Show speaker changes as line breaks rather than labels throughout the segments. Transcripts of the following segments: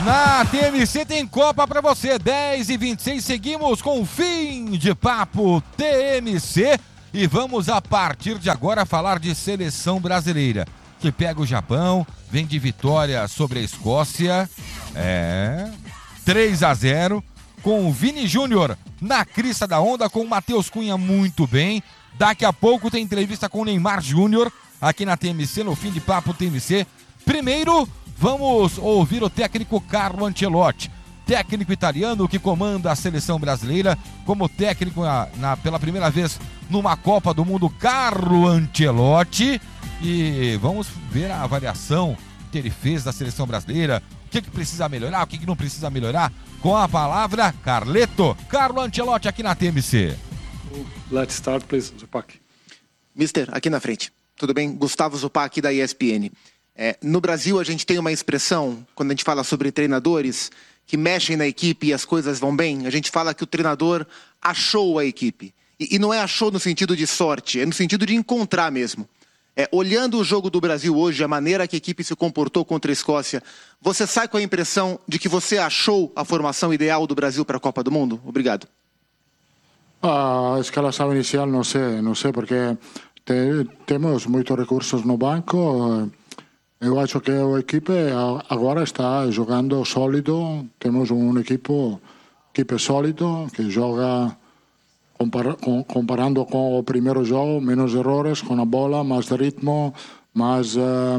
Na TMC tem Copa pra você, 10h26, seguimos com o Fim de Papo TMC e vamos a partir de agora falar de seleção brasileira, que pega o Japão, vem de vitória sobre a Escócia, 3-0, com o Vini Júnior na crista da onda, com o Matheus Cunha muito bem. Daqui a pouco tem entrevista com o Neymar Júnior aqui na TMC, no Fim de Papo TMC. Primeiro, vamos ouvir o técnico Carlo Ancelotti, técnico italiano que comanda a seleção brasileira como técnico pela primeira vez numa Copa do Mundo, Carlo Ancelotti. E vamos ver a avaliação que ele fez da seleção brasileira, o que precisa melhorar, o que não precisa melhorar, com a palavra Carleto. Carlo Ancelotti aqui na TMC.
Let's start, please, Zupac.
Mister, aqui na frente. Tudo bem? Gustavo Zupac, da ESPN. No Brasil, a gente tem uma expressão, quando a gente fala sobre treinadores que mexem na equipe e as coisas vão bem, a gente fala que o treinador achou a equipe. E não é achou no sentido de sorte, é no sentido de encontrar mesmo. Olhando o jogo do Brasil hoje, a maneira que a equipe se comportou contra a Escócia, você sai com a impressão de que você achou a formação ideal do Brasil para a Copa do Mundo? Obrigado.
A escalação inicial não sei porque temos muitos recursos no banco. Eu acho que a equipe agora está jogando sólido. Temos equipe sólido que joga comparando com o primeiro jogo, menos errores com a bola, mais ritmo, mais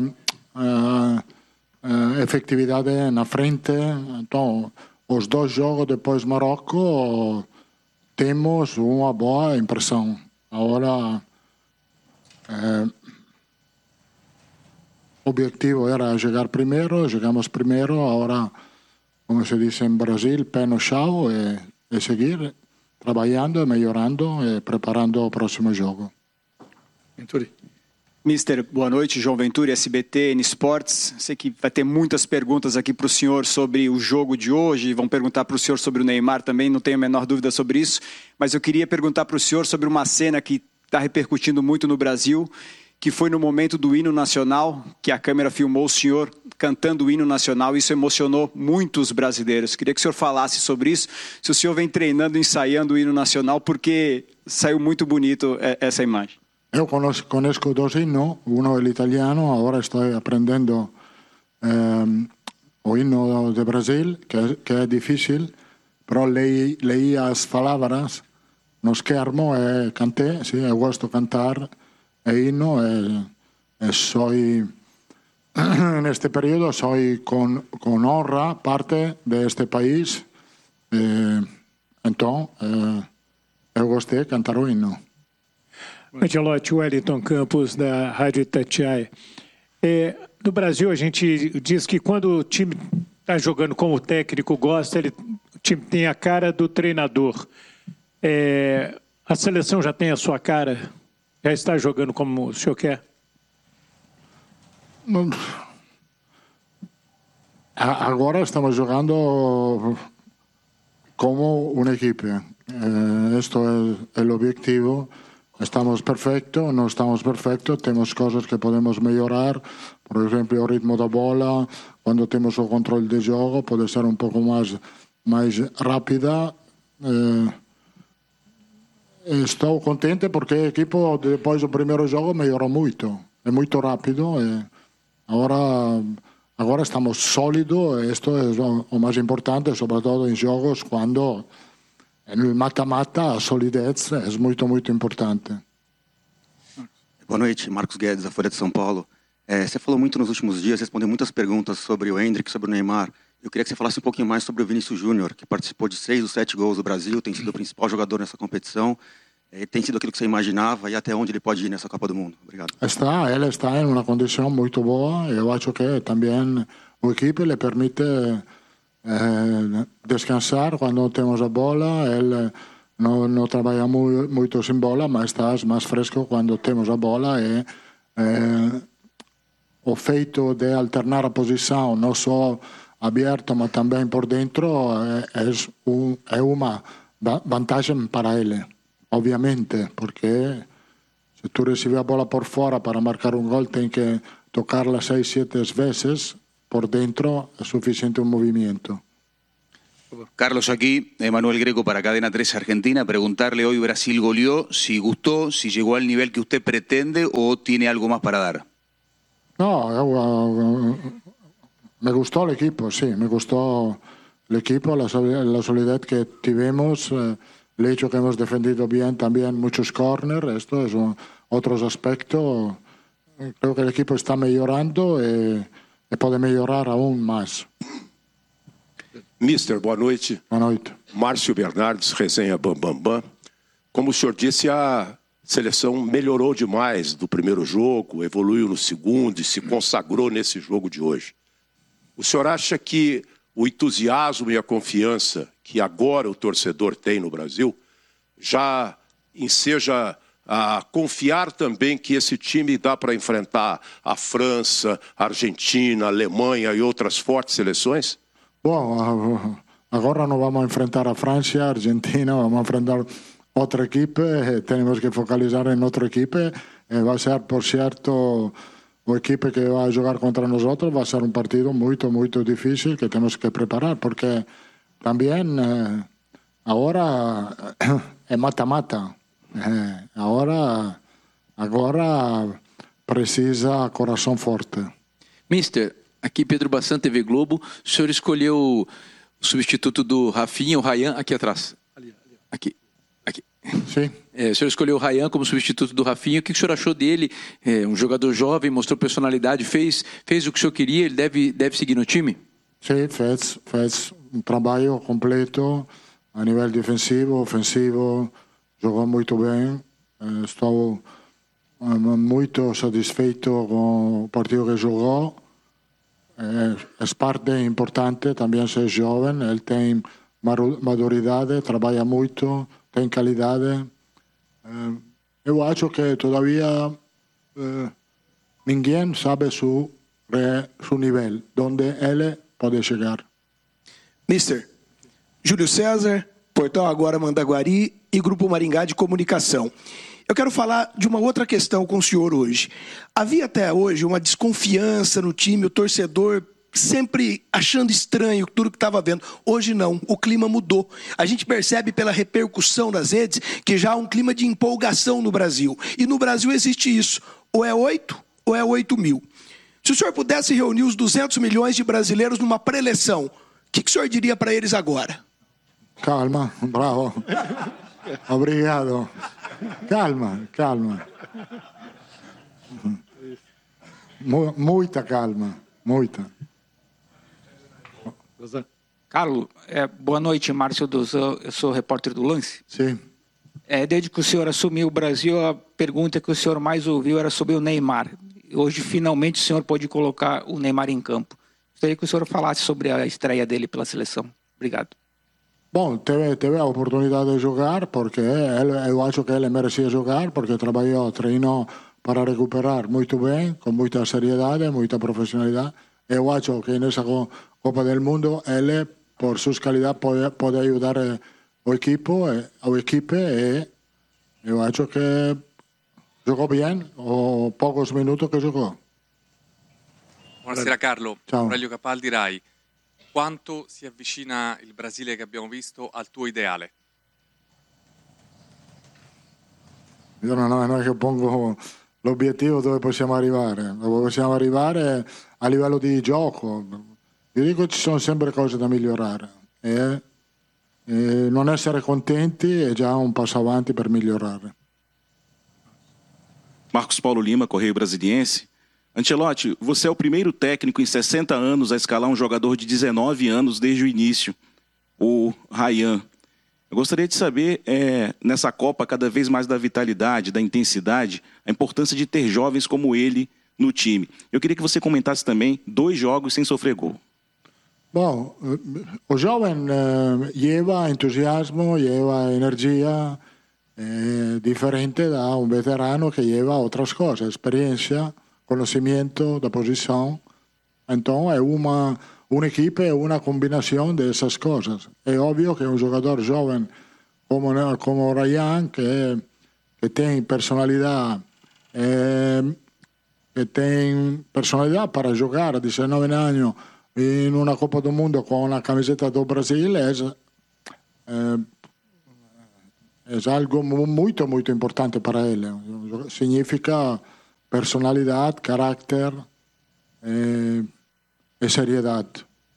efetividade na frente. Então, os dois jogos depois do Marrocos temos uma boa impressão. Agora, o objetivo era chegar primeiro, chegamos primeiro. Agora, como se diz em Brasil, pé no chão e seguir trabalhando, melhorando e preparando o próximo jogo.
Venturi.
Mister, boa noite. João Venturi, SBT, N Sports. Sei que vai ter muitas perguntas aqui para o senhor sobre o jogo de hoje. Vão perguntar para o senhor sobre o Neymar também, não tenho a menor dúvida sobre isso. Mas eu queria perguntar para o senhor sobre uma cena que está repercutindo muito no Brasil, que foi no momento do hino nacional, que a câmera filmou o senhor cantando o hino nacional. Isso emocionou muitos brasileiros. Queria que o senhor falasse sobre isso. Se o senhor vem treinando, ensaiando o hino nacional, porque saiu muito bonito essa imagem.
Eu conheço dois hinos, um é italiano, agora estou aprendendo o hino do Brasil, que é difícil, mas leí as palavras no schermo e cantei. Sim, eu gosto de cantar hino e sou, neste período, sou com honra parte deste país. Então, eu gostei de cantar o hino.
Ancelotti, Wellington Campos, da Rádio Itatiaia. No Brasil, a gente diz que quando o time está jogando como o técnico gosta, o time tem a cara do treinador. A seleção já tem a sua cara? Já está jogando como o senhor quer?
Agora estamos jogando como uma equipe. Este é o objetivo. Estamos perfectos, não estamos perfectos, temos coisas que podemos melhorar. Por exemplo, o ritmo da bola, quando temos o controle de jogo, pode ser um pouco mais rápida. Estou contente porque a equipe, depois do primeiro jogo, melhorou muito. É muito rápido. Agora estamos sólidos. Isto é o mais importante, sobretudo em jogos quando no mata-mata a solidez é muito, muito importante.
Boa noite, Marcos Guedes, da Folha de São Paulo. Você falou muito nos últimos dias, respondeu muitas perguntas sobre o Endrick, sobre o Neymar. Eu queria que você falasse um pouquinho mais sobre o Vinícius Júnior, que participou de 6 dos 7 gols do Brasil, tem sido o principal jogador nessa competição. Tem sido aquilo que você imaginava e até onde ele pode ir nessa Copa do Mundo? Obrigado.
Ele está em uma condição muito boa. Eu acho que também a equipe lhe permite descansar quando temos a bola. Ele não trabalha muito sem bola, mas está mais fresco quando temos a bola. O feito de alternar a posição, não só aberto, mas também por dentro, é uma vantagem para ele, obviamente, porque se tu recebes a bola por fora para marcar um gol, tem que tocarla 6, 7 vezes por dentro es suficiente un movimiento.
Carlos aquí, Emanuel Greco para Cadena 13 Argentina. Preguntarle, hoy Brasil goleó, si gustó, si llegó al nivel que usted pretende o tiene algo más para dar.
No, me gustó el equipo, sí, me gustó el equipo, la solidez que tuvimos, el hecho que hemos defendido bien también muchos corners, esto es otros aspectos. Creo que el equipo está mejorando y puede mejorar aún más.
Mister, boa noite.
Boa noite.
Márcio Bernardes, resenha Bam Bam Bam. Como o senhor disse, a seleção melhorou demais do primeiro jogo, evoluiu no segundo e se consagrou nesse jogo de hoje. O senhor acha que o entusiasmo e a confiança que agora o torcedor tem no Brasil já enseja a confiar também que esse time dá para enfrentar a França, a Argentina, a Alemanha e outras fortes seleções?
Bom, agora não vamos enfrentar a França, a Argentina, vamos enfrentar outra equipe, temos que focalizar em outra equipe, vai ser, por certo, a equipe que vai jogar contra nós, vai ser um partido muito, muito difícil que temos que preparar, porque também agora é mata-mata, agora precisa coração forte.
Mister, aqui Pedro Bassan, TV Globo. O senhor escolheu o substituto do Rafinha, o Ryan, aqui atrás. Aqui.
Sim.
O senhor escolheu o Ryan como substituto do Rafinha. O que o senhor achou dele? Um jogador jovem, mostrou personalidade, fez o que o senhor queria, ele deve seguir no time?
Sim, fez um trabalho completo a nível defensivo, ofensivo, jogou muito bem. Estou muito satisfeito com o partido que jogou. É parte importante, também ser jovem, ele tem maturidade, trabalha muito, tem qualidade. Eu acho que todavia ninguém sabe seu nível, onde ele pode chegar.
Mister, Júlio César, Portal Agora Mandaguari e Grupo Maringá de Comunicação. Eu quero falar de uma outra questão com o senhor hoje. Havia até hoje uma desconfiança no time, o torcedor sempre achando estranho tudo que estava vendo. Hoje não, o clima mudou. A gente percebe pela repercussão das redes que já há um clima de empolgação no Brasil. E no Brasil existe isso, ou é 8 ou é 8 mil. Se o senhor pudesse reunir os 200 milhões de brasileiros numa pré-eleição, o que o senhor diria para eles agora?
Calma, bravo. Obrigado. Calma. Muita calma, muita.
Carlos, boa noite, Márcio Dozan, eu sou repórter do Lance.
Sim.
Desde que o senhor assumiu o Brasil, a pergunta que o senhor mais ouviu era sobre o Neymar. Hoje, finalmente, o senhor pode colocar o Neymar em campo. Gostaria que o senhor falasse sobre a estreia dele pela seleção. Obrigado.
Bom, teve a oportunidade de jogar, porque eu acho que ele merecia jogar, porque treinou para recuperar muito bem, com muita seriedade, muita profissionalidade. Eu acho que nessa Copa do Mundo, ele, por suas qualidades, pode ajudar a equipe e eu acho que jogou bem os poucos minutos que jogou.
Buonasera Carlo,
Ciao.
Aurelio Capaldi, Rai. Quanto si avvicina il Brasile che abbiamo visto al tuo ideale?
Io non è che pongo l'obiettivo dove possiamo arrivare. Dove possiamo arrivare a livello di gioco. Io dico che ci sono sempre cose da migliorare. E non essere contenti è già un passo avanti per migliorare.
Marcos Paulo Lima, Correio Brasiliense. Ancelotti, você é o primeiro técnico em 60 anos a escalar um jogador de 19 anos desde o início, o Ryan. Eu gostaria de saber, nessa Copa, cada vez mais da vitalidade, da intensidade, a importância de ter jovens como ele no time. Eu queria que você comentasse também 2 jogos sem sofrer gol.
Bom, o jovem leva entusiasmo, leva energia, diferente da um veterano que leva outras coisas, experiência, conhecimento da posição. Então é uma equipe, é uma combinação dessas coisas. É óbvio que um jogador jovem como o Ryan, que tem personalidade, que tiene personalidad para jugar a 19 años en una Copa del Mundo con la camiseta do Brasil es algo muy importante para él. Significa personalidad, carácter y seriedad.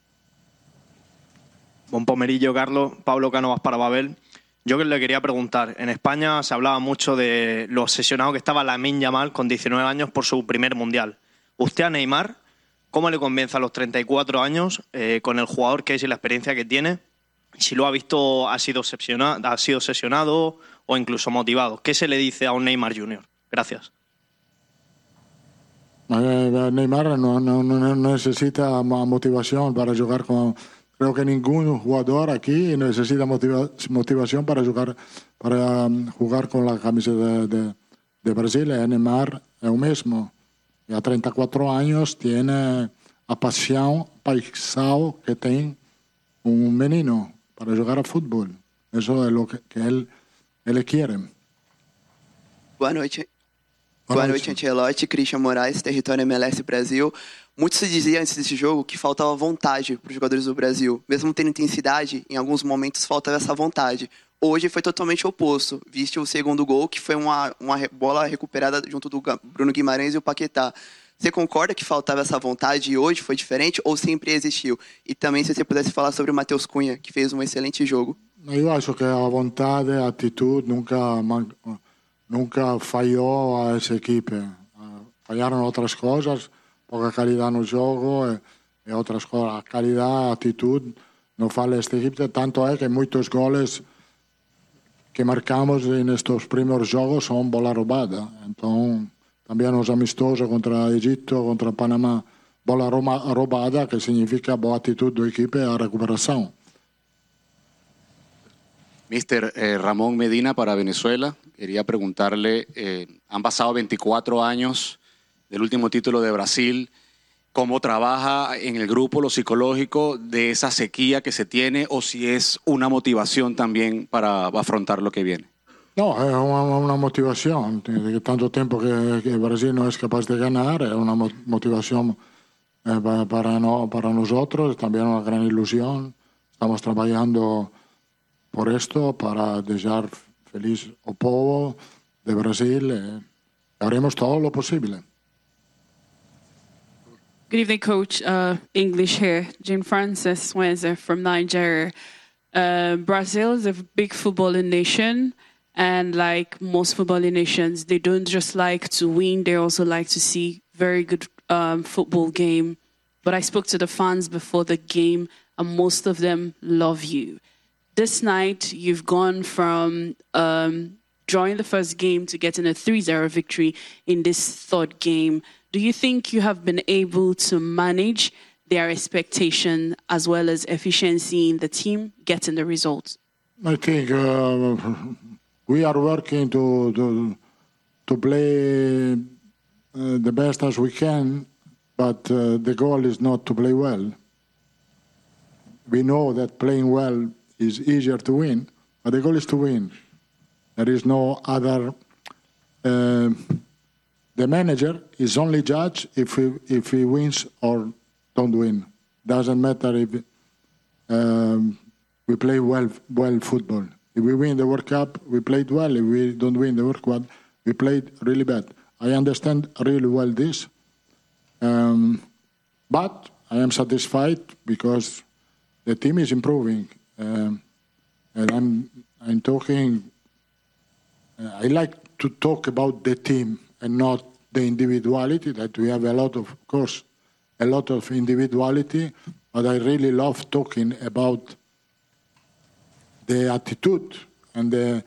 Buen pomerillo, Carlos. Pablo Cánovas para Babel. Yo que le quería preguntar, en España se hablaba mucho de lo obsesionado que estaba Lamine Yamal con 19 años por su primer mundial. ¿Usted a Neymar cómo le convence a los 34 años con el jugador que es y la experiencia que tiene? Si lo ha visto, ha sido obsesionado o incluso motivado. ¿Qué se le dice a un Neymar Jr.? Gracias.
Neymar no necesita motivación para jugar con... Creo que ningún jugador aquí necesita motivación para jugar con la camiseta de Brasil. Neymar es el mismo. Y a 34 años tiene la pasión paisal que tiene un menino para jugar a fútbol. Eso es lo que él quiere.
Boa noite. Boa noite, Ancelotti. Christian Moraes, Território MLS Brasil. Muito se dizia antes desse jogo que faltava vontade para os jogadores do Brasil. Mesmo tendo intensidade, em alguns momentos faltava essa vontade. Hoje foi totalmente oposto. Viste o segundo gol, que foi uma bola recuperada junto do Bruno Guimarães e o Paquetá. Você concorda que faltava essa vontade e hoje foi diferente ou sempre existiu? E também se você pudesse falar sobre o Matheus Cunha, que fez um excelente jogo.
Eu acho que a vontade, a atitude nunca falló a esa equipe. Fallaron otras cosas, poca calidad no jogo y otras cosas. La calidad, actitud, no falla este equipo. Tanto es que muchos goles que marcamos en estos primeros juegos son bola robada. Entonces, también los amistosos contra Egipto, contra Panamá, bola robada, que significa boa actitud do equipo y a recuperación.
Mister Ramón Medina para Venezuela. Quería preguntarle, han pasado 24 años del último título de Brasil. ¿Cómo trabaja en el grupo lo psicológico de esa sequía que se tiene o si es una motivación también para afrontar lo que viene?
No, es una motivación. De tanto tiempo que Brasil no es capaz de ganar, es una motivación para nosotros, también una gran ilusión. Estamos trabajando por esto, para dejar feliz al pueblo de Brasil. Haremos todo lo posible.
Good evening, Coach. English here. Jane Frances Wenzer from Nigeria. Brazil is a big footballing nation, and like most footballing nations, they don't just like to win, they also like to see very good football game. But I spoke to the fans before the game, and most of them love you. This night, you've gone from drawing the first game to getting a 3-0 victory in this third game. Do you think you have been able to manage their expectation as well as efficiency in the team, getting the results?
I think we are working to play the best as we can, but the goal is not to play well. We know that playing well is easier to win, but the goal is to win. There is no other... the manager is only judge if he wins or don't win. Doesn't matter if we play well football. If we win the World Cup, we played well. If we don't win the World Cup, we played really bad. I understand really well this. But I am satisfied because the team is improving. And I'm talking... I like to talk about the team and not the individuality, that we have a lot of individuality, but I really love talking about the attitude and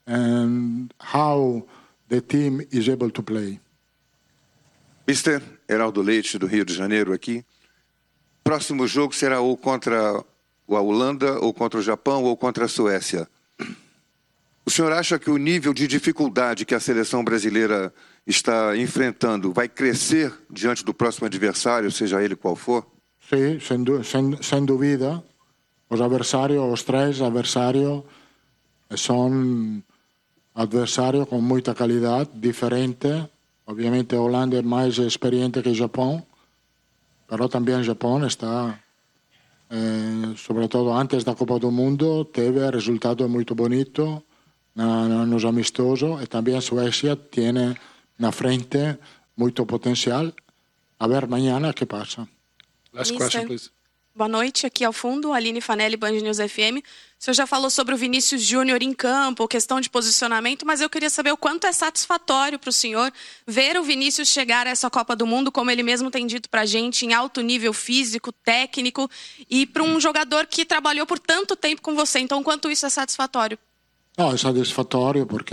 how the team is able to play.
Mister Heraldo Leite, do Rio de Janeiro, aqui. Próximo jogo será ou contra a Holanda, ou contra o Japão, ou contra a Suécia. O senhor acha que o nível de dificuldade que a seleção brasileira está enfrentando vai crescer diante do próximo adversário, seja ele qual for?
Sí, sem dúvida. Os três adversários são adversários com muita qualidade, diferente. Obviamente a Holanda é mais experiente que o Japão, mas também o Japão está, sobretudo antes da Copa do Mundo, teve resultado muito bonito nos amistosos, e também a Suécia tem na frente muito potencial. A ver amanhã o que passa.
Last question, please.
Boa noite, aqui ao fundo, Aline Fanelli, Band News FM. O senhor já falou sobre o Vinícius Júnior em campo, questão de posicionamento, mas eu queria saber o quanto é satisfatório para o senhor ver o Vinícius chegar a essa Copa do Mundo, como ele mesmo tem dito para a gente, em alto nível físico, técnico, e para um jogador que trabalhou por tanto tempo com você. Então, quanto isso é satisfatório?
Não, é satisfatório porque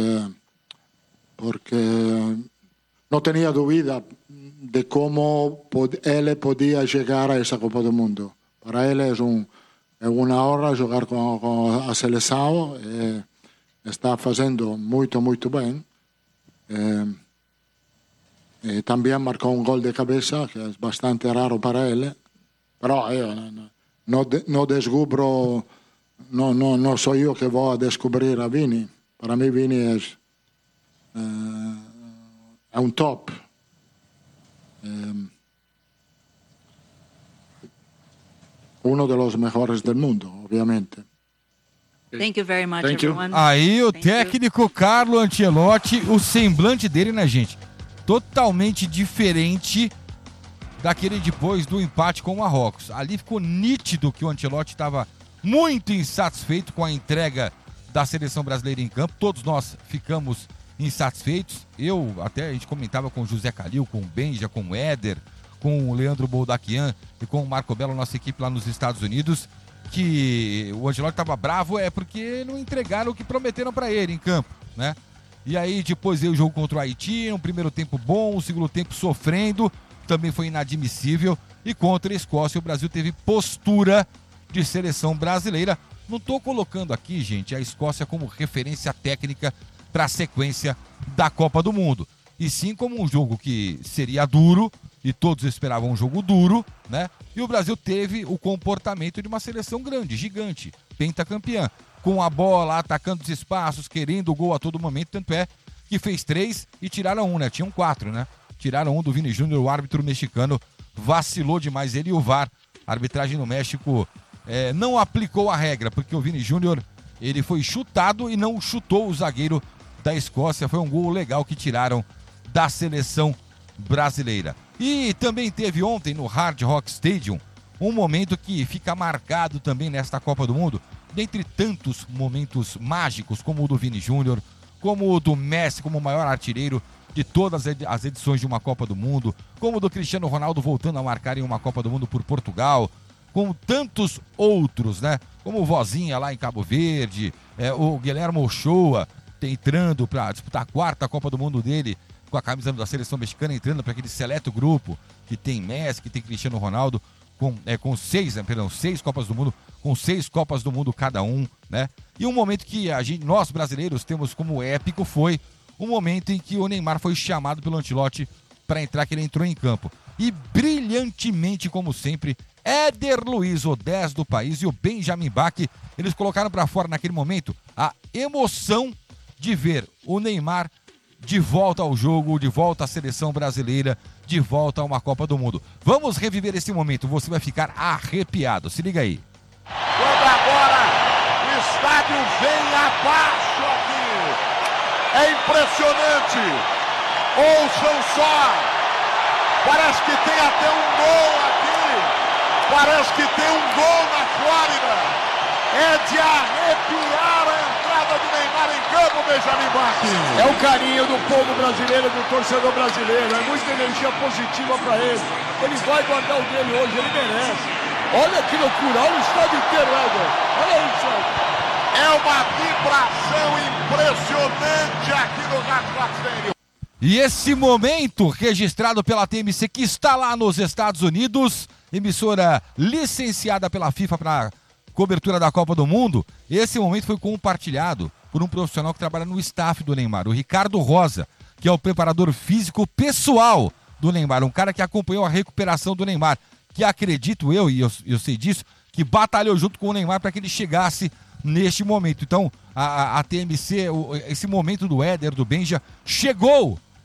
não tinha dúvida de como ele podia chegar a essa Copa do Mundo. Para ele é uma honra jogar com a seleção, está fazendo muito, muito bem. Também marcou um gol de cabeça, que é bastante raro para ele. Mas eu não descubro, não sou eu que vou descobrir a Vini. Para mim, Vini é um top. Uno dos melhores do mundo, obviamente.
Thank you very much, everyone.
Aí o técnico Carlo Ancelotti, o semblante dele, né, gente? Totalmente diferente daquele depois do empate com o Marrocos. Ali ficou nítido que o Ancelotti estava muito insatisfeito com a entrega da seleção brasileira em campo. Todos nós ficamos insatisfeitos. A gente comentava com o José Calil, com o Benja, com o Éder, com o Leandro Boldaquian e com o Marco Belo, nossa equipe lá nos Estados Unidos, que o Ancelotti estava bravo porque não entregaram o que prometeram para ele em campo, né? E aí depois veio o jogo contra o Haiti, um primeiro tempo bom, um segundo tempo sofrendo, também foi inadmissível, e contra a Escócia o Brasil teve postura de seleção brasileira. Não estou colocando aqui, gente, a Escócia como referência técnica para a sequência da Copa do Mundo, e sim como um jogo que seria duro, e todos esperavam um jogo duro, né? E o Brasil teve o comportamento de uma seleção grande, gigante, pentacampeã, com a bola, atacando os espaços, querendo o gol a todo momento, tanto é que fez 3 e tiraram 1, né? Tinham 4, né? Tiraram 1 do Vini Júnior, o árbitro mexicano vacilou demais, ele e o VAR. A arbitragem no México não aplicou a regra, porque o Vini Júnior, ele foi chutado e não chutou o zagueiro da Escócia. Foi um gol legal que tiraram da seleção brasileira. E também teve ontem no Hard Rock Stadium um momento que fica marcado também nesta Copa do Mundo, dentre tantos momentos mágicos, como o do Vini Júnior, como o do Messi, como o maior artilheiro de todas as edições de uma Copa do Mundo, como o do Cristiano Ronaldo voltando a marcar em uma Copa do Mundo por Portugal, com tantos outros, né? Como o Vozinha lá em Cabo Verde, o Guilherme Ochoa entrando para disputar a 4ª Copa do Mundo dele, com a camisa da seleção mexicana, entrando para aquele seleto grupo que tem Messi, que tem Cristiano Ronaldo, com 6 Copas do Mundo, com 6 Copas do Mundo cada um, né? E um momento que nós brasileiros temos como épico foi o momento em que o Neymar foi chamado pelo Ancelotti para entrar, que ele entrou em campo. E brilhantemente, como sempre, Éder Luiz, o 10 do país, e o Benjamin Bach, eles colocaram para fora naquele momento a emoção de ver o Neymar de volta ao jogo, de volta à seleção brasileira, de volta a uma Copa do Mundo. Vamos reviver esse momento, você vai ficar arrepiado. Se liga aí.
Quando agora o estádio vem abaixo aqui. É impressionante. Ouçam só. Parece que tem até um gol aqui. Parece que tem um gol na Flórida. É de arrepiar a entrada do Neymar em campo, Benjamin Bach.
É o carinho do povo brasileiro, do torcedor brasileiro. É muita energia positiva para ele. Ele vai guardar o dele hoje, ele merece. Olha que loucura, olha o estádio inteiro, Éder. Olha isso.
É uma vibração impressionante aqui no Hard Rock Stadium.
E esse momento registrado pela TMC, que está lá nos Estados Unidos, emissora licenciada pela FIFA para cobertura da Copa do Mundo, esse momento foi compartilhado por um profissional que trabalha no staff do Neymar, o Ricardo Rosa, que é o preparador físico pessoal do Neymar, um cara que acompanhou a recuperação do Neymar, que acredito eu, e eu sei disso, que batalhou junto com o Neymar para que ele chegasse neste momento. Então, a TMC, esse momento do Éder, do Benja, chegou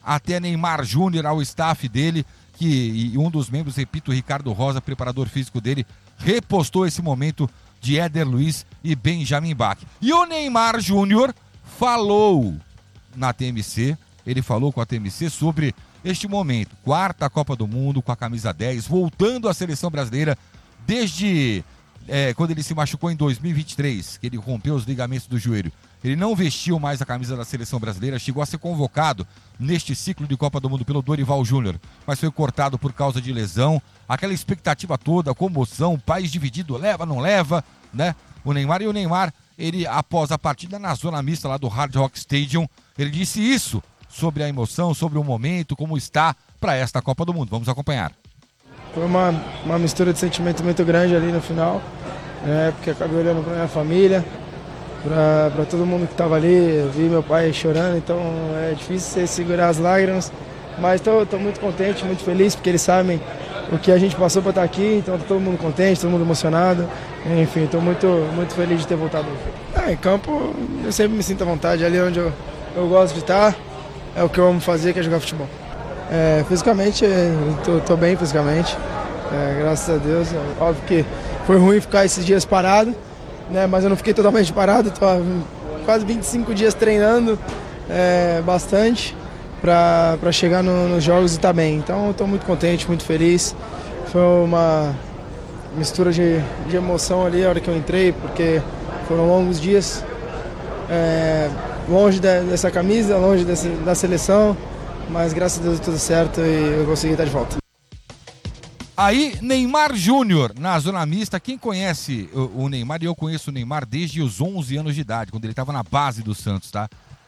até Neymar Júnior, ao staff dele, e um dos membros, repito, o Ricardo Rosa, preparador físico dele, repostou esse momento de Éder Luiz e Benjamin Bach. E o Neymar Júnior falou na TMC, ele falou com a TMC sobre este momento, quarta Copa do Mundo com a camisa 10, voltando à seleção brasileira desde quando ele se machucou em 2023, que ele rompeu os ligamentos do joelho. Ele não vestiu mais a camisa da seleção brasileira, chegou a ser convocado neste ciclo de Copa do Mundo pelo Dorival Júnior, mas foi cortado por causa de lesão. Aquela expectativa toda, comoção, país dividido, leva, não leva, né? O Neymar, ele após a partida na zona mista lá do Hard Rock Stadium, ele disse isso sobre a emoção, sobre o momento, como está para esta Copa do Mundo. Vamos acompanhar.
Foi uma mistura de sentimento muito grande ali no final, né? Porque acabei olhando para minha família, para todo mundo que estava ali, eu vi meu pai chorando, então é difícil segurar as lágrimas, mas estou muito contente, muito feliz, porque eles sabem o que a gente passou para estar aqui, então está todo mundo contente, todo mundo emocionado, enfim, estou muito feliz de ter voltado. Em campo eu sempre me sinto à vontade, ali onde eu gosto de estar, é o que eu amo fazer, que é jogar futebol. Fisicamente, estou bem fisicamente, graças a Deus. Óbvio que foi ruim ficar esses dias parado, né, mas eu não fiquei totalmente parado, estou quase 25 dias treinando bastante para chegar nos jogos e estar bem. Então estou muito contente, muito feliz. Foi uma mistura de emoção ali a hora que eu entrei, porque foram longos dias longe dessa camisa, longe da seleção. Mas graças a Deus tudo certo e eu consegui estar de volta.
Aí, Neymar Júnior, na zona mista. Quem conhece o Neymar, e eu conheço o Neymar desde os 11 anos de idade, quando ele estava na base do Santos, tá?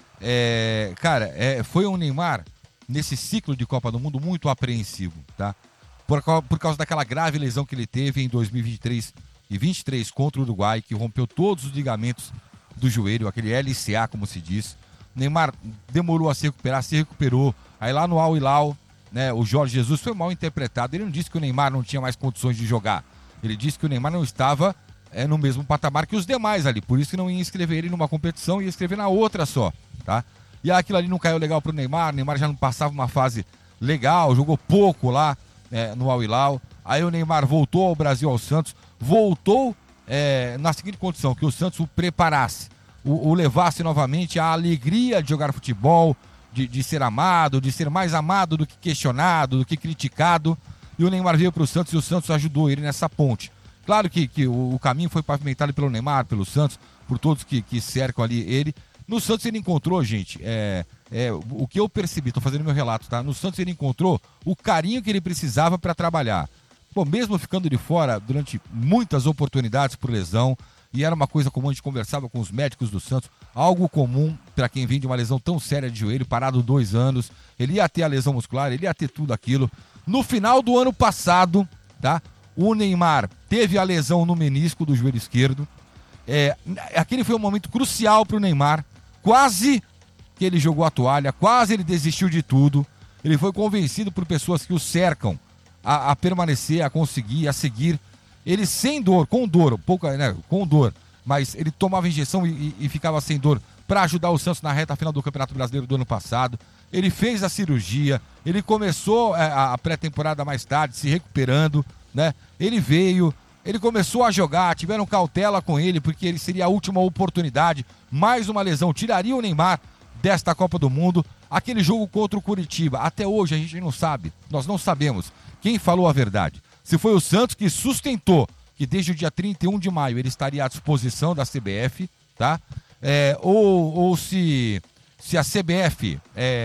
Foi um Neymar, nesse ciclo de Copa do Mundo, muito apreensivo, tá? Por causa daquela grave lesão que ele teve em 2023 e 2023 contra o Uruguai, que rompeu todos os ligamentos do joelho, aquele LCA, como se diz. Neymar demorou a se recuperar, se recuperou. Aí lá no Al Hilal, né, o Jorge Jesus foi mal interpretado. Ele não disse que o Neymar não tinha mais condições de jogar. Ele disse que o Neymar não estava no mesmo patamar que os demais ali. Por isso que não ia inscrever ele numa competição, ia inscrever na outra só, tá? E aquilo ali não caiu legal pro Neymar. O Neymar já não passava uma fase legal, jogou pouco lá no Al Hilal. Aí o Neymar voltou ao Brasil, ao Santos. Voltou na seguinte condição, que o Santos o preparasse, o levasse novamente à alegria de jogar futebol, de ser amado, de ser mais amado do que questionado, do que criticado. E o Neymar veio para o Santos e o Santos ajudou ele nessa ponte. Claro que o caminho foi pavimentado pelo Neymar, pelo Santos, por todos que cercam ali ele. No Santos ele encontrou, gente, o que eu percebi, estou fazendo meu relato, tá? No Santos ele encontrou o carinho que ele precisava para trabalhar. Bom, mesmo ficando de fora durante muitas oportunidades por lesão, e era uma coisa comum, a gente conversava com os médicos do Santos, algo comum para quem vem de uma lesão tão séria de joelho, parado 2 anos, ele ia ter a lesão muscular, ele ia ter tudo aquilo. No final do ano passado, tá? O Neymar teve a lesão no menisco do joelho esquerdo. Aquele foi um momento crucial para o Neymar, quase que ele jogou a toalha, quase ele desistiu de tudo. Ele foi convencido por pessoas que o cercam a permanecer, a conseguir, a seguir. Ele sem dor, com dor, com dor, mas ele tomava injeção e ficava sem dor para ajudar o Santos na reta final do Campeonato Brasileiro do ano passado. Ele fez a cirurgia, ele começou a pré-temporada mais tarde, se recuperando, né? Ele veio, ele começou a jogar, tiveram cautela com ele, porque ele seria a última oportunidade. Mais uma lesão tiraria o Neymar desta Copa do Mundo. Aquele jogo contra o Curitiba, até hoje a gente não sabe, nós não sabemos quem falou a verdade. Se foi o Santos que sustentou que desde o dia 31 de maio ele estaria à disposição da CBF, tá? Ou se a CBF,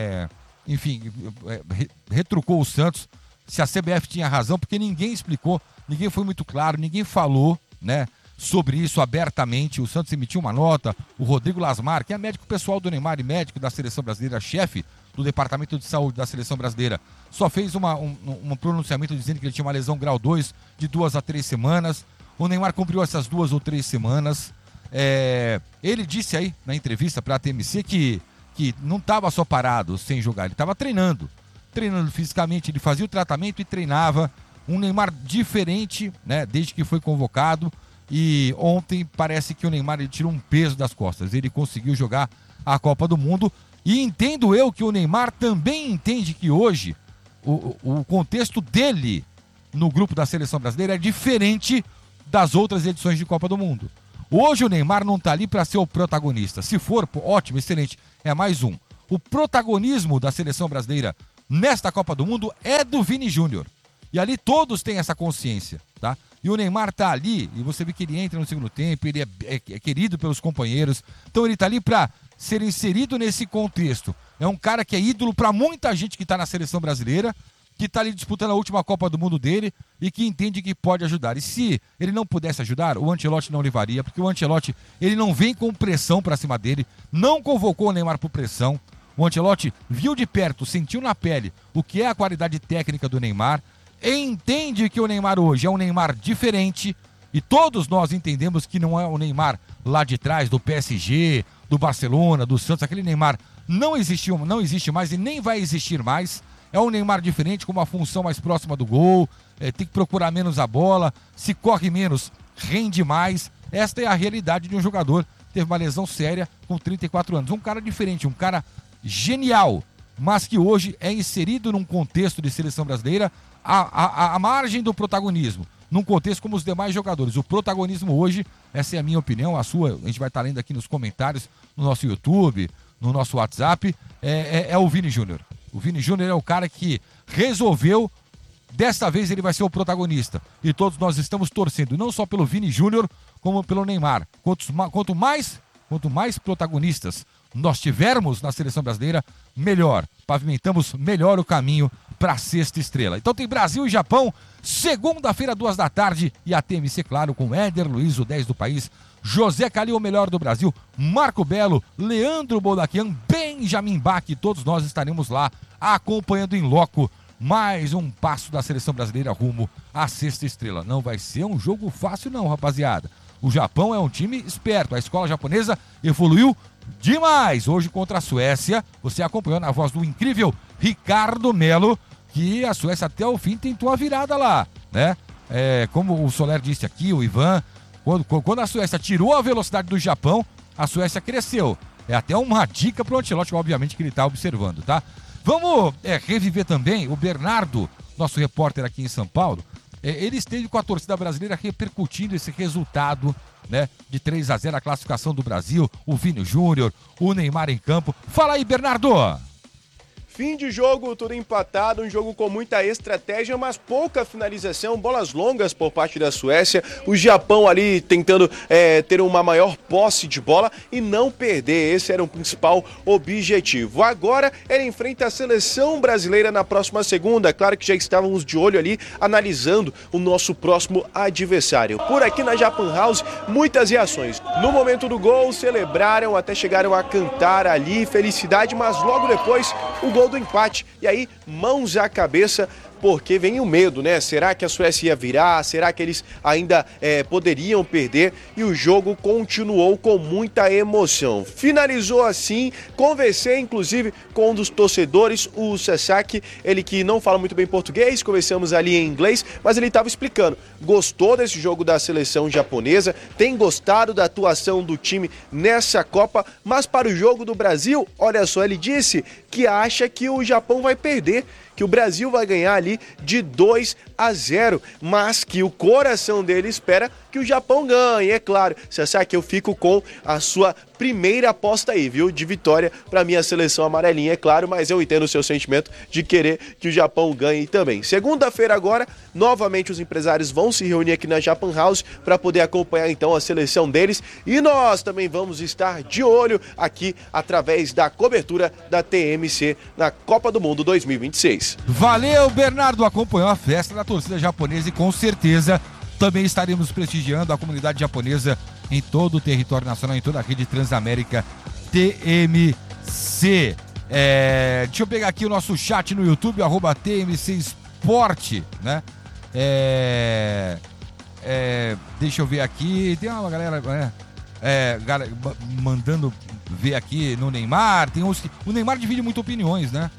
retrucou o Santos, se a CBF tinha razão, porque ninguém explicou, ninguém foi muito claro, ninguém falou, né, sobre isso abertamente. O Santos emitiu uma nota, o Rodrigo Lasmar, que é médico pessoal do Neymar e médico da Seleção Brasileira, chefe do Departamento de Saúde da Seleção Brasileira, só fez um pronunciamento dizendo que ele tinha uma lesão grau 2 de 2 a 3 semanas. O Neymar cumpriu essas 2 ou 3 semanas. Ele disse aí na entrevista para a TMC que não estava só parado sem jogar, ele estava treinando fisicamente, ele fazia o tratamento e treinava. Um Neymar diferente, né, desde que foi convocado. E ontem parece que o Neymar ele tirou um peso das costas, ele conseguiu jogar a Copa do Mundo E entendo eu que o Neymar também entende que hoje o contexto dele no grupo da seleção brasileira é diferente das outras edições de Copa do Mundo. Hoje o Neymar não está ali para ser o protagonista. Se for, ótimo, excelente, é mais um. O protagonismo da seleção brasileira nesta Copa do Mundo é do Vini Júnior. E ali todos têm essa consciência, tá? E o Neymar tá ali, e você vê que ele entra no segundo tempo, ele é querido pelos companheiros. Então ele tá ali para ser inserido nesse contexto. É um cara que é ídolo para muita gente que tá na seleção brasileira, que tá ali disputando a última Copa do Mundo dele e que entende que pode ajudar. E se ele não pudesse ajudar, o Ancelotti não levaria, porque o Ancelotti, ele não vem com pressão para cima dele, não convocou o Neymar por pressão. O Ancelotti viu de perto, sentiu na pele o que é a qualidade técnica do Neymar, entende que o Neymar hoje é um Neymar diferente, e todos nós entendemos que não é o Neymar lá de trás, do PSG, do Barcelona, do Santos. Aquele Neymar não existe mais e nem vai existir mais. É um Neymar diferente, com uma função mais próxima do gol, tem que procurar menos a bola, se corre menos, rende mais. Esta é a realidade de um jogador que teve uma lesão séria com 34 anos. Um cara diferente, um cara genial, mas que hoje é inserido num contexto de seleção brasileira à margem do protagonismo, num contexto como os demais jogadores. O protagonismo hoje, essa é a minha opinião, a sua, a gente vai estar lendo aqui nos comentários, no nosso YouTube, no nosso WhatsApp, é o Vini Júnior. O Vini Júnior é o cara que resolveu, desta vez ele vai ser o protagonista. E todos nós estamos torcendo, não só pelo Vini Júnior, como pelo Neymar. Quanto mais protagonistas nós tivermos na seleção brasileira, melhor. Pavimentamos melhor o caminho para a sexta estrela. Então tem Brasil e Japão, segunda-feira, 2h, e a TMC, claro, com Éder Luiz, o 10 do país, José Calil, o melhor do Brasil, Marco Belo, Leandro Bodaquian, Benjamin Bach, todos nós estaremos lá acompanhando em loco mais um passo da seleção brasileira rumo à sexta estrela. Não vai ser um jogo fácil não, rapaziada. O Japão é um time esperto, a escola japonesa evoluiu demais. Hoje contra a Suécia, você acompanhou na voz do incrível Ricardo Melo, que a Suécia até o fim tentou a virada lá, né? Como o Soler disse aqui, o Ivan, quando a Suécia tirou a velocidade do Japão, a Suécia cresceu. É até uma dica pro Ancelotti, obviamente, que ele tá observando, tá? Vamos reviver também o Bernardo, nosso repórter aqui em São Paulo. Ele esteve com a torcida brasileira repercutindo esse resultado, né, de 3-0, a classificação do Brasil, o Vini Júnior, o Neymar em campo. Fala aí, Bernardo!
Fim de jogo, tudo empatado, um jogo com muita estratégia, mas pouca finalização, bolas longas por parte da Suécia, o Japão ali tentando ter uma maior posse de bola e não perder, esse era o principal objetivo. Agora ele enfrenta a seleção brasileira na próxima segunda, claro que já estávamos de olho ali, analisando o nosso próximo adversário. Por aqui na Japan House, muitas reações. No momento do gol, celebraram, até chegaram a cantar ali, felicidade, mas logo depois o gol do empate, e aí mãos à cabeça, porque vem o medo, né? Será que a Suécia ia virar? Será que eles ainda poderiam perder? E o jogo continuou com muita emoção. Finalizou assim, conversei inclusive com um dos torcedores, o Sasaki, ele que não fala muito bem português, conversamos ali em inglês, mas ele estava explicando, gostou desse jogo da seleção japonesa, tem gostado da atuação do time nessa Copa, mas para o jogo do Brasil, olha só, ele disse que acha que o Japão vai perder, que o Brasil vai ganhar ali de 2-0, mas que o coração dele espera que o Japão ganhe, é claro. Você sabe que eu fico com a sua primeira aposta aí, viu? De vitória para minha seleção amarelinha, é claro, mas eu entendo o seu sentimento de querer que o Japão ganhe também. Segunda-feira agora, novamente os empresários vão se reunir aqui na Japan House para poder acompanhar então a seleção deles, e nós também vamos estar de olho aqui através da cobertura da TMC na Copa do Mundo 2026.
Valeu, Bernardo, acompanhou a festa da torcida japonesa e com certeza também estaremos prestigiando a comunidade japonesa em todo o território nacional, em toda a rede Transamérica TMC. Deixa eu pegar aqui o nosso chat no YouTube, @TMC Esporte, né? Deixa eu ver aqui, tem uma galera, mandando ver aqui no Neymar, tem uns que, o Neymar divide muito opiniões, né?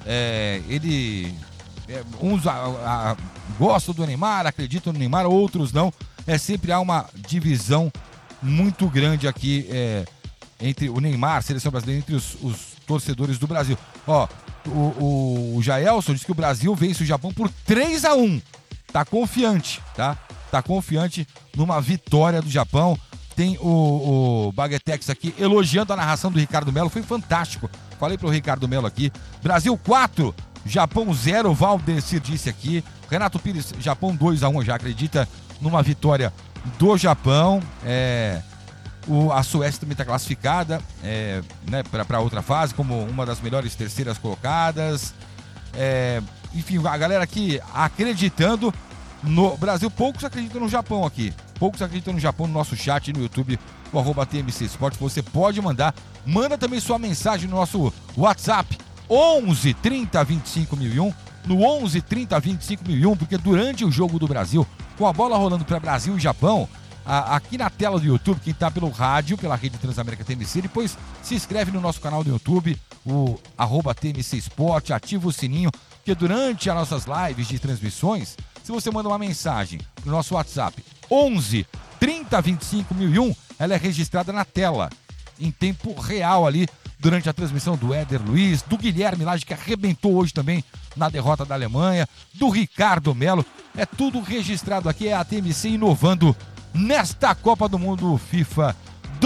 Uns gostam do Neymar, acreditam no Neymar, outros não. Sempre há uma divisão muito grande aqui entre o Neymar, seleção brasileira, entre os torcedores do Brasil. Ó, o Jaelson disse que o Brasil vence o Japão por 3-1. Tá confiante, tá? Tá confiante numa vitória do Japão. Tem o Baguetex aqui elogiando a narração do Ricardo Melo. Foi fantástico. Falei pro Ricardo Melo aqui. Brasil 4, Japão 0. Valdecir disse aqui. Renato Pires, Japão 2-1. Já acredita numa vitória do Japão. A Suécia também está classificada, né, para outra fase, como uma das melhores terceiras colocadas. Enfim, a galera aqui acreditando no Brasil. Poucos acreditam no Japão aqui. Poucos acreditam no Japão no nosso chat no YouTube, o @TMC Sport. Você pode mandar. Manda também sua mensagem no nosso WhatsApp, 11 30 25 1001. No 11 30 25 1001, porque durante o jogo do Brasil, com a bola rolando para Brasil e Japão, aqui na tela do YouTube, quem está pelo rádio, pela rede Transamérica TMC, depois se inscreve no nosso canal do YouTube, o @TMC Sport, ativa o sininho, porque durante as nossas lives de transmissões, se você manda uma mensagem no nosso WhatsApp, 11 30 25 1001, ela é registrada na tela, em tempo real ali, durante a transmissão do Éder Luiz, do Guilherme Lage, que arrebentou hoje também na derrota da Alemanha, do Ricardo Melo. É tudo registrado aqui, é a TMC inovando nesta Copa do Mundo FIFA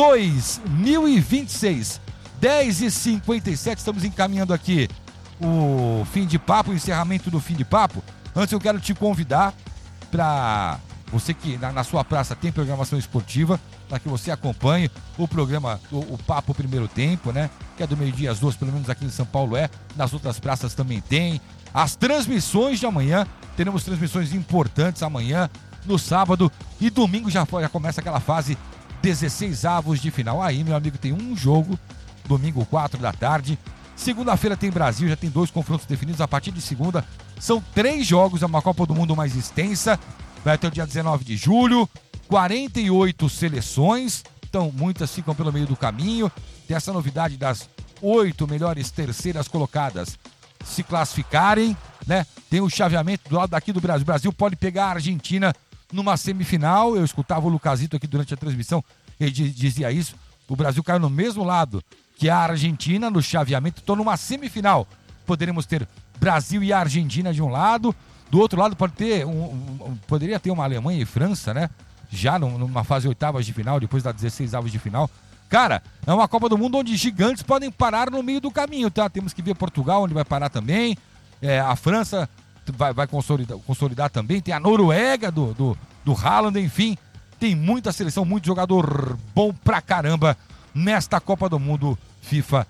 2026. 10h57, estamos encaminhando aqui o fim de papo, o encerramento do fim de papo. Antes eu quero te convidar para você que na sua praça tem programação esportiva, para que você acompanhe o programa, o Papo Primeiro Tempo, né? Que é do meio-dia às 2, pelo menos aqui em São Paulo nas outras praças também tem. As transmissões de amanhã, teremos transmissões importantes amanhã, no sábado, e domingo já começa aquela fase 16avos de final. Aí, meu amigo, tem um jogo, domingo 4 da tarde. Segunda-feira tem Brasil, já tem 2 confrontos definidos. A partir de segunda, são 3 jogos, é uma Copa do Mundo mais extensa. Vai até o dia 19 de julho, 48 seleções, então muitas ficam pelo meio do caminho. Tem essa novidade das 8 melhores terceiras colocadas se classificarem, né? Tem o chaveamento do lado daqui do Brasil. O Brasil pode pegar a Argentina numa semifinal. Eu escutava o Lucasito aqui durante a transmissão, ele dizia isso. O Brasil caiu no mesmo lado que a Argentina no chaveamento. Então, numa semifinal, poderemos ter Brasil e Argentina de um lado. Do outro lado, poderia ter uma Alemanha e França, né? Já numa fase 8avas de final, depois da 16avos de final. Cara, é uma Copa do Mundo onde gigantes podem parar no meio do caminho, tá? Temos que ver Portugal, onde vai parar também. A França vai consolidar também. Tem a Noruega do Haaland, enfim. Tem muita seleção, muito jogador bom pra caramba nesta Copa do Mundo FIFA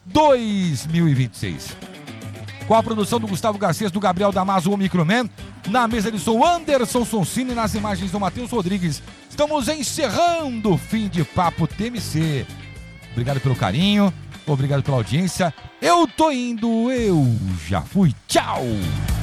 2026. Com a produção do Gustavo Garcês, do Gabriel Damaso, o Microman. Na mesa de som, Anderson Sonsini, nas imagens do Matheus Rodrigues. Estamos encerrando o fim de Papo TMC. Obrigado pelo carinho, obrigado pela audiência. Eu tô indo, eu já fui. Tchau!